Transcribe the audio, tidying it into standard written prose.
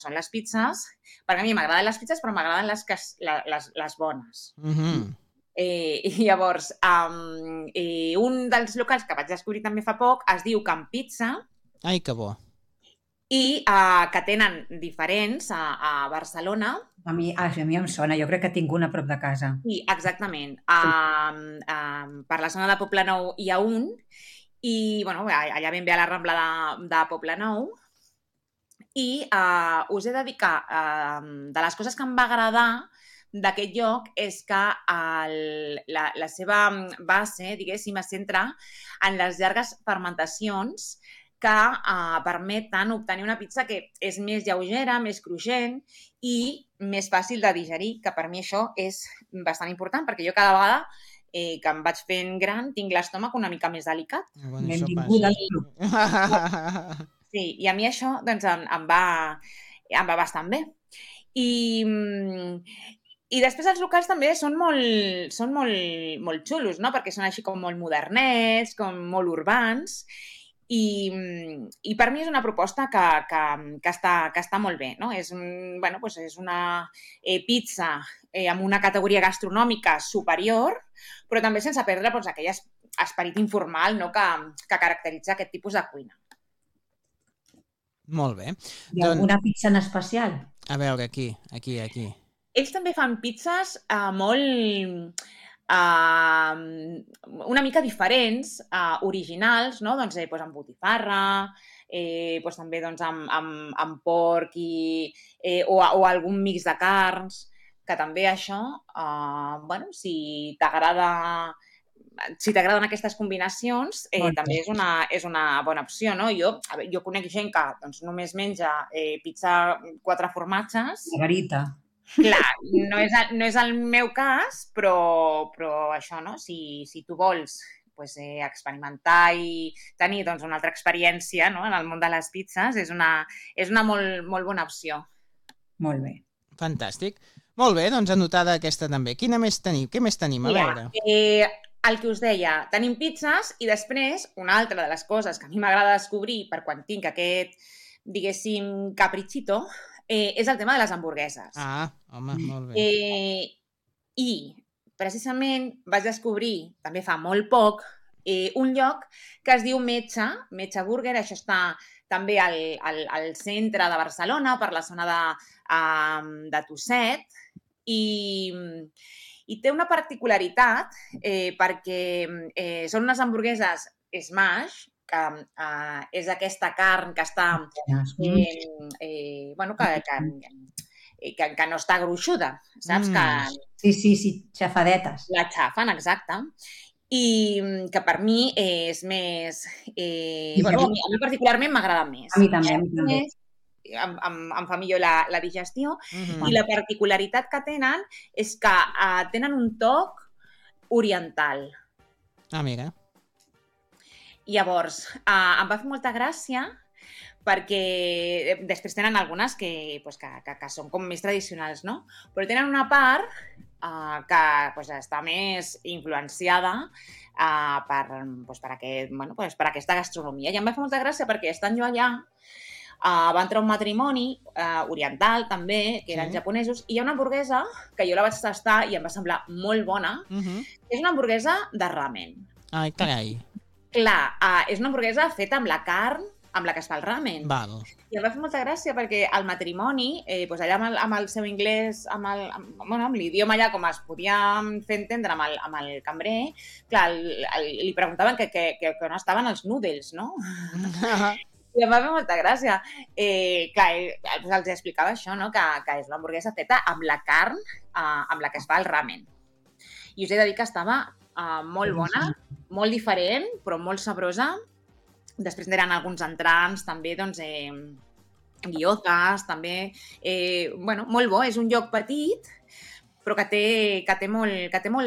són les pizzas, perquè a mi m'agraden les pizzas, però m'agraden les bones. I llavors, un dels locals que vaig descobrir també fa poc es diu Can Pizza. Ai, que bo. I que tenen diferents a Barcelona. A mi em sona, jo crec que tinc una a prop de casa. Sí, exactament. Per la zona de Poblenou hi ha un, i bueno, allà ben bé a la Rambla de Poblenou. I us he de dir que de les coses que em va agradar d'aquest lloc és que la seva base, diguéssim, es centra en les llargues fermentacions que permeten obtenir una pizza que és més lleugera, més cruixent i més fàcil de digerir, que per mi això és bastant important, perquè jo cada vegada que em vaig fent gran tinc l'estómac una mica més delicat. Benvinguda al club. Sí, i a mi això doncs, em va bastant bé. I després els locals també són molt xulos, no? Perquè són així com molt modernets, com molt urbans, i per mi és una proposta que està molt bé, no? És una pizza amb una categoria gastronòmica superior, però també sense perdre aquell esperit informal, no? que caracteritza aquest tipus de cuina. Molt bé. Hi ha alguna pizza en especial? A veure, aquí. Ells també fan pizzas molt... una mica diferents, originals, no? Doncs, amb botifarra, també amb porc o algun mix de carns, que també això, si t'agraden aquestes combinacions, també és una bona opció, no? Jo conec gent que només menja pizza 4 formatges. Margarita. Clar, no és el meu cas, però això, no? Si tu vols experimentar i tenir una altra experiència, no? En el món de les pizzas, és una molt bona opció. Molt bé. Fantàstic. Molt bé, doncs anotada aquesta també. Què més tenim? A veure. El que us deia, tenim pizzas i després una altra de les coses que a mi m'agrada descobrir per quan tinc aquest, diguéssim, caprichito, és el tema de les hamburgueses. Home, molt bé. I precisament vaig descobrir, també fa molt poc, un lloc que es diu Metge Burger. Això està també al centre de Barcelona, per la zona de Tosset, i té una particularitat perquè són unes hamburgueses smash, que és aquesta carn que està que no està gruixuda, saps? Sí, xafadetes. La xafen, exacte. I que per mi és més... a mi particularment m'agrada més. A mi també. Em fa millor la digestió. I la particularitat que tenen és que tenen un toc oriental. Mira. Llavors, em va fer molta gràcia perquè després tenen algunes que són com més tradicionals, no? Però tenen una part que està més influenciada per aquesta gastronomia. I em va fer molta gràcia perquè estant jo allà va entrar un matrimoni oriental també, que eren japonesos, i hi ha una hamburguesa que jo la vaig tastar i em va semblar molt bona, que és una hamburguesa de ramen. Ai, carai. Clar, és una hamburguesa feta amb la carn amb la que es fa el ramen. Val. I em va fer molta gràcia perquè el matrimoni, allà amb el seu anglès, amb l'idioma allà, com es podia fer entendre amb el cambrer, clar, li preguntaven que on estaven els noodles, no? I em va fer molta gràcia. Clar, els explicava això, no? Que és una hamburguesa feta amb la carn amb la que es fa el ramen. I us he de dir que estava molt bona, molt diferent, però molt sabrosa. Després tenen alguns entrants, també, guiozas, també. Molt bo, és un lloc petit, però que té molt